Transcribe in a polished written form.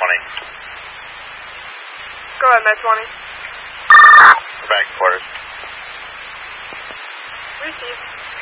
Go ahead, Med 20. Back to quarters. Received.